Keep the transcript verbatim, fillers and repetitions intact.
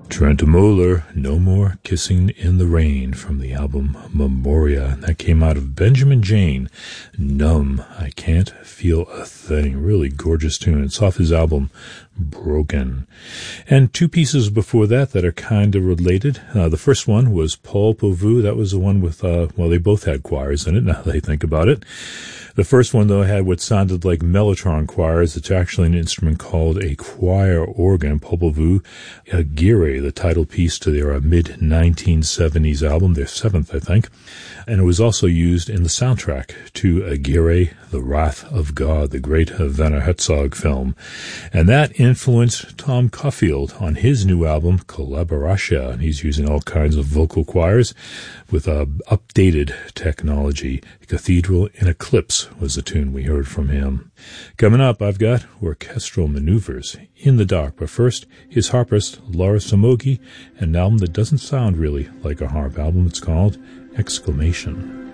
Trent Moeller, No More Kissing in the Rain, from the album Memoria. That came out of Benjamin Jane. Numb, I Can't Feel a Thing. Really gorgeous tune. It's off his album Broken. And two pieces before that that are kind of related. Uh, the first one was Paul Pauvu. That was the one with, uh, well, they both had choirs in it, now that I think about it. The first one, though, had what sounded like mellotron choirs. It's actually an instrument called a choir organ. Popol Vuh Aguirre, the title piece to their uh, mid nineteen seventies album, their seventh, I think. And it was also used in the soundtrack to Aguirre, The Wrath of God, the great Werner Herzog film. And that influenced Tom Caulfield on his new album, Collaboratia. And he's using all kinds of vocal choirs with uh, updated technology. Cathedral in Eclipse was the tune we heard from him. Coming up, I've got Orchestral Maneuvers in the Dark. But first, his harpist, Laura Somogyi, and an album that doesn't sound really like a harp album. It's called Exclamation.